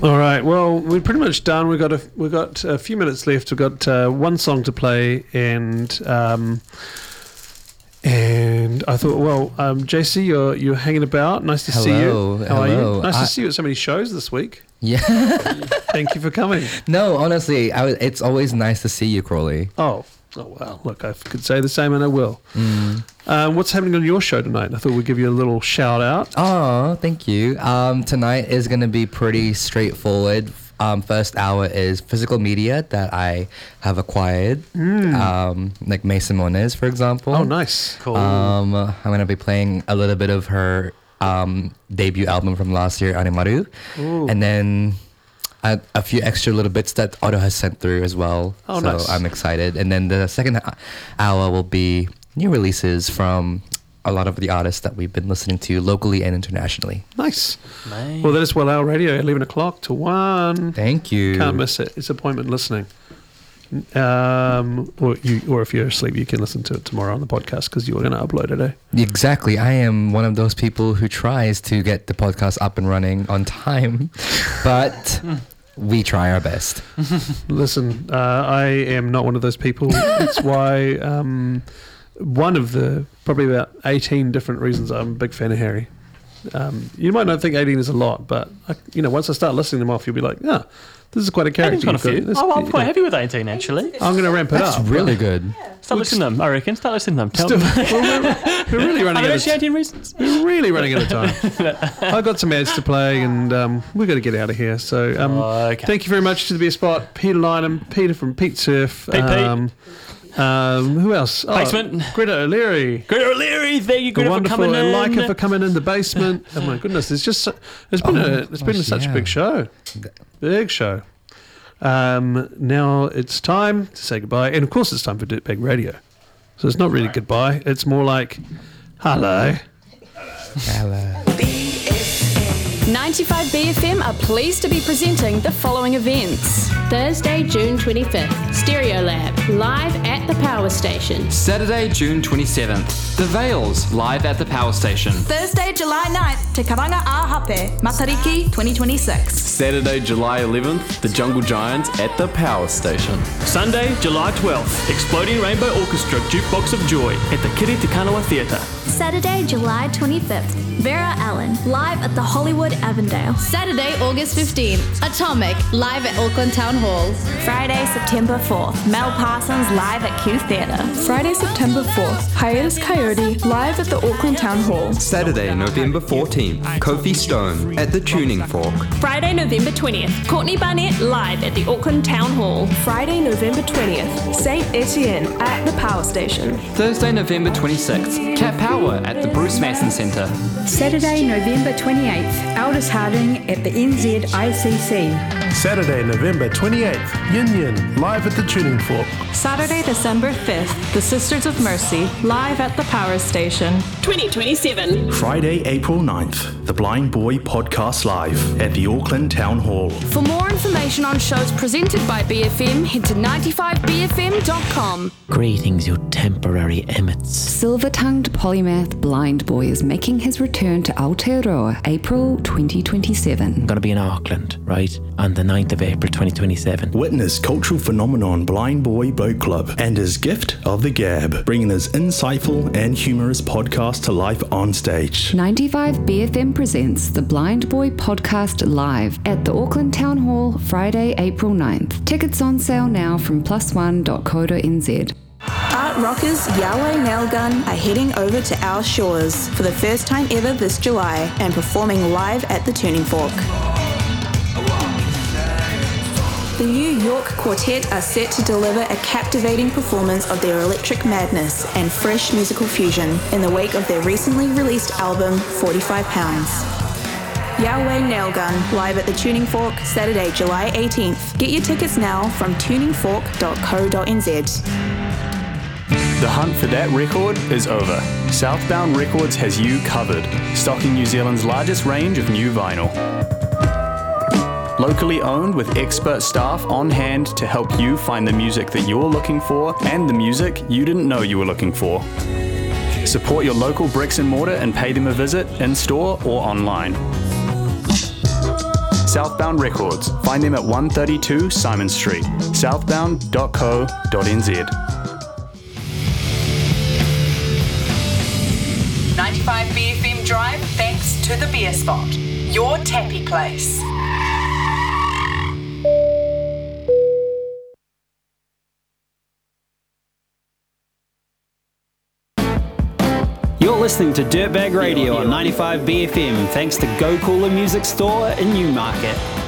All right. Well, we're pretty much done. We've got a few minutes left. We've got one song to play, and I thought, well, JC, you're hanging about. Nice to see you. How are you? Nice to see you at so many shows this week. Yeah. Thank you for coming. No, honestly, it's always nice to see you, Crawley. Oh well. Look, I could say the same, and I will. What's happening on your show tonight? I thought we'd give you a little shout out. Oh, thank you. Tonight is going to be pretty straightforward. First hour is physical media that I have acquired, like Mason Moniz, for example. Oh, nice. Cool. I'm going to be playing a little bit of her debut album from last year, Animaru. Ooh. And then a few extra little bits that Otto has sent through as well. Oh, so nice. I'm excited. And then the second hour will be new releases from a lot of the artists that we've been listening to locally and internationally. Nice. Well, that is Well Our Radio, 11 o'clock to 1. Thank you. Can't miss it. It's appointment listening. Or if you're asleep, you can listen to it tomorrow on the podcast because you were going to upload it, eh? Exactly. I am one of those people who tries to get the podcast up and running on time, but we try our best. Listen, I am not one of those people. It's why one of the probably about 18 different reasons I'm a big fan of Harry. You might not think 18 is a lot, but once I start listing them off, you'll be like, yeah, this is quite a character. Got a few. I'm quite happy with 18 actually. I'm going to ramp it That's up. really good. Start listening to them, I reckon. Start listening to them. Tell them. We're really running Are out there of actually 18 reasons? We're really running out of time. I've got some ads to play, and we've got to get out of here. So Okay. thank you very much to the Best Spot, Peter Lynham, Peter from Pete Surf. Pete. Who else? Basement. Greta O'Leary. Greta O'Leary, thank you, The Greta, for wonderful coming in. Leica for coming in the basement. Oh my goodness, it's been such a big show. Big show. Now it's time to say goodbye, and of course it's time for Dirtbag Radio. So it's not really goodbye, it's more like hello. Hello. 95BFM are pleased to be presenting the following events. Thursday, June 25th, Stereo Lab, live at the Power Station. Saturday, June 27th, The Veils, live at the Power Station. Thursday, July 9th, Te Karanga Āhape, Matariki 2026. Saturday, July 11th, The Jungle Giants at the Power Station. Sunday, July 12th, Exploding Rainbow Orchestra Jukebox of Joy at the Kiri Te Kanawa Theatre. Saturday, July 25th, Vera Allen, live at the Hollywood Avondale. Saturday, August 15th, Atomic, live at Auckland Town Hall. Friday, September 4th, Mel Parsons, live at Q Theatre. Friday, September 4th, Hiatus Coyote, live at the Auckland Town Hall. Saturday, November 14th, Kofi Stone at the Tuning Fork. Friday, November 20th, Courtney Barnett, live at the Auckland Town Hall. Friday, November 20th, St. Etienne at the Power Station. Thursday, November 26th, Cat Power at the Bruce Mason Centre. Saturday, November 28th, Aldous Harding at the NZICC. Saturday, November 28th, Yin Yin, live at the Tuning Fork. Saturday, December 5th, the Sisters of Mercy, live at the Power Station. 2027. Friday, April 9th, The Blind Boy Podcast Live at the Auckland Town Hall. For more information on shows presented by BFM, head to 95bfm.com. Greetings, you temporary emmets. Silver-tongued polymath Blind Boy is making his return to Aotearoa, April 2027. I'm going to be in Auckland, right, on the 9th of April 2027. Witness cultural phenomenon Blind Boy Boat Club and his gift of the gab, bringing his insightful and humorous podcast to life on stage. 95BFM presents the Blind Boy Podcast Live at the Auckland Town Hall, Friday, April 9th. Tickets on sale now from +1.co.nz. Art rockers Yahweh Nailgun are heading over to our shores for the first time ever this July and performing live at the Tuning Fork. The New York Quartet are set to deliver a captivating performance of their electric madness and fresh musical fusion in the wake of their recently released album, 45 Pounds. Yahweh Nailgun, live at the Tuning Fork, Saturday, July 18th. Get your tickets now from tuningfork.co.nz. The hunt for that record is over. Southbound Records has you covered, stocking New Zealand's largest range of new vinyl. Locally owned with expert staff on hand to help you find the music that you're looking for and the music you didn't know you were looking for. Support your local bricks and mortar and pay them a visit in store or online. Southbound Records. Find them at 132 Simon Street, southbound.co.nz. 95 BFM Drive, thanks to the Beer Spot, your tappy place. You're listening to Dirtbag Radio on 95 BFM, thanks to Go Cooler Music Store in Newmarket.